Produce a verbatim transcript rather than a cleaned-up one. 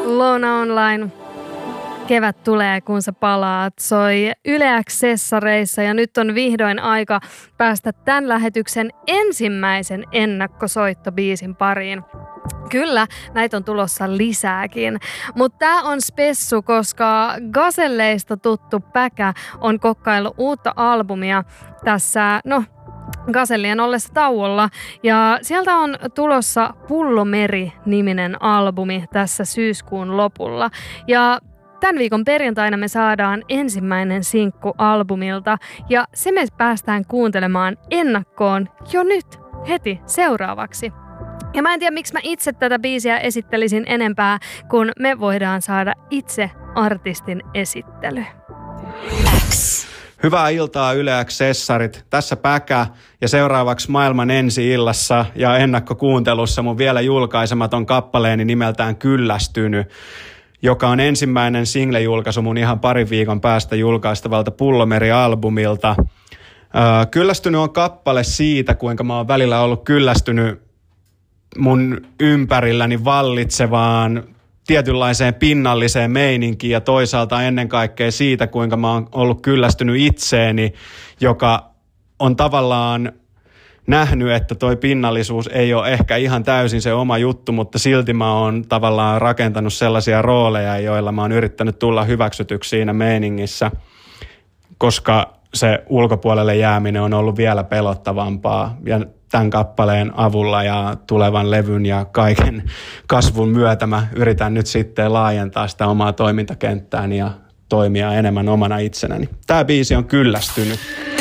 Loona Online. Kevät tulee, kun sä palaat. Soi Yle X-sessareissa ja nyt on vihdoin aika päästä tämän lähetyksen ensimmäisen ennakkosoittobiisin pariin. Kyllä, näitä on tulossa lisääkin. Mutta tää on spessu, koska Gazelleista tuttu Päkä on kokkaillut uutta albumia tässä, no, Gazellien ollessa tauolla. Ja sieltä on tulossa Pullomeri-niminen albumi tässä syyskuun lopulla. Ja tämän viikon perjantaina me saadaan ensimmäinen sinkku albumilta ja se me päästään kuuntelemaan ennakkoon jo nyt, heti seuraavaksi. Ja mä en tiedä, miksi mä itse tätä biisiä esittelisin enempää, kun me voidaan saada itse artistin esittely. X. Hyvää iltaa Yle X-sessarit. Tässä Päkä ja seuraavaksi maailman ensi-illassa ja ennakkokuuntelussa mun vielä julkaisematon kappaleeni nimeltään Kyllästynyt, joka on ensimmäinen single-julkaisu mun ihan parin viikon päästä julkaistavalta Pullomeri-albumilta. Öö, Kyllästynyt on kappale siitä, kuinka mä oon välillä ollut kyllästynyt mun ympärilläni vallitsevaan tietynlaiseen pinnalliseen meininkiin ja toisaalta ennen kaikkea siitä, kuinka mä oon ollut kyllästynyt itseeni, joka on tavallaan nähnyt, että toi pinnallisuus ei ole ehkä ihan täysin se oma juttu, mutta silti mä oon tavallaan rakentanut sellaisia rooleja, joilla mä oon yrittänyt tulla hyväksytyksi siinä meiningissä, koska se ulkopuolelle jääminen on ollut vielä pelottavampaa. Ja tämän kappaleen avulla ja tulevan levyn ja kaiken kasvun myötä mä yritän nyt sitten laajentaa sitä omaa toimintakenttääni ja toimia enemmän omana itsenäni. Tää biisi on Kyllästynyt.